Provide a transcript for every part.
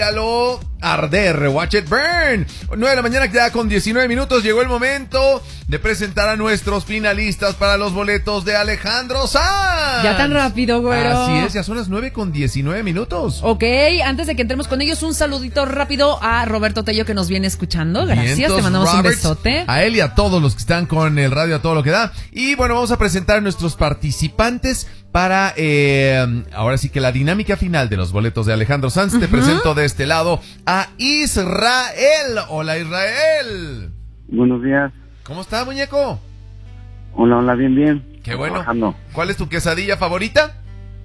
míralo arder, watch it burn. 9 de la mañana queda con 19 minutos. Llegó el momento de presentar a nuestros finalistas para los boletos de Alejandro Sanz. Ya tan rápido, güero. Así es, ya son las 9 con 19 minutos. Ok, antes de que entremos con ellos, un saludito rápido a Roberto Tello que nos viene escuchando. Gracias, Vientos, te mandamos Robert, un besote. A él y a todos los que están con el radio a todo lo que da. Y bueno, vamos a presentar a nuestros participantes para, ahora sí que la dinámica final de los boletos de Alejandro Sanz. Te presento de este lado a Israel. Hola, Israel. Buenos días. ¿Cómo está, muñeco? Hola, bien. Qué bueno. Trabajando. ¿Cuál es tu quesadilla favorita?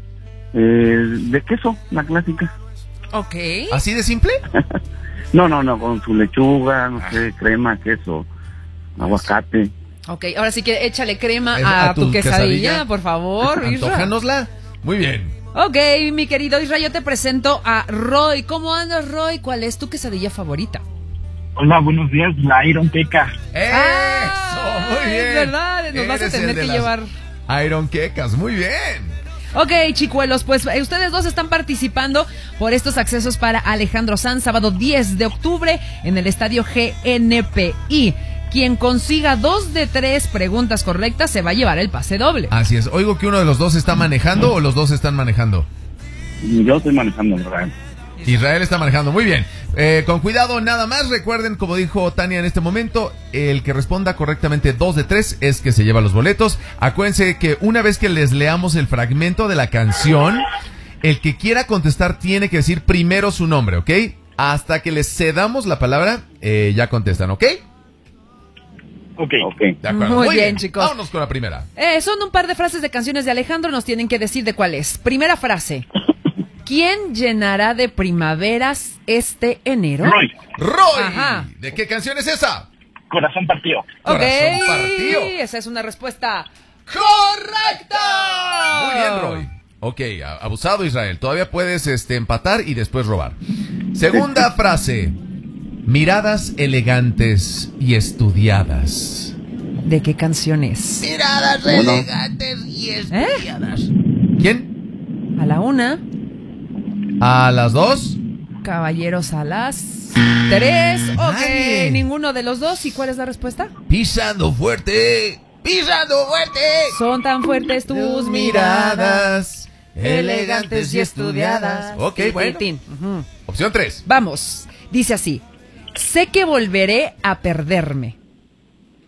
De queso, la clásica. Ok. ¿Así de simple? No, con su lechuga, no sé, crema, queso, aguacate. Ok, ahora sí que échale crema A a tu tu quesadilla, quesadilla. por favor, Isra. Antójanosla. Muy bien. Ok, mi querido Isra, yo te presento a Roy. ¿Cómo andas, Roy? ¿Cuál es tu quesadilla favorita? Hola, buenos días, la Iron Teca. ¡Eso! Muy bien. Es verdad, nos vas a Eres tener el de que las llevar. Iron Quecas, muy bien. Ok, chicuelos, pues ustedes dos están participando por estos accesos para Alejandro Sanz, sábado 10 de octubre en el estadio GNPI. Quien consiga 2 de 3 preguntas correctas se va a llevar el pase doble. Así es. Oigo que uno de los dos está manejando o los dos están manejando. Yo estoy manejando, ¿verdad? Israel está manejando, muy bien. Con cuidado nada más, recuerden, como dijo Tania en este momento, el que responda correctamente 2 de 3 es que se lleva los boletos. Acuérdense que una vez que les leamos el fragmento de la canción, el que quiera contestar tiene que decir primero su nombre, ¿ok? Hasta que les cedamos la palabra, ya contestan, ¿ok? Ok. De acuerdo. Muy bien, chicos. Vámonos con la primera. Son un par de frases de canciones de Alejandro, nos tienen que decir de cuál es. Primera frase. ¿Quién llenará de primaveras este enero? Roy. Ajá. ¿De qué canción es esa? Corazón partido. Corazón partido. Esa es una respuesta ¡correcta! Muy bien, Roy. Ok, abusado, Israel. Todavía puedes empatar y después robar. Segunda frase. Miradas elegantes y estudiadas. ¿De qué canción es? Miradas elegantes y estudiadas. ¿Quién? A la 1, ¿A las 2? Caballeros a las 3. Ok, Nadie. ninguno de los dos. ¿Y cuál es la respuesta? Pisando fuerte. Pisando fuerte. Son tan fuertes tus miradas, elegantes y estudiadas. Ok, Tin, bueno. tin, tin. Ujú. Opción 3. Vamos, dice así. Sé que volveré a perderme.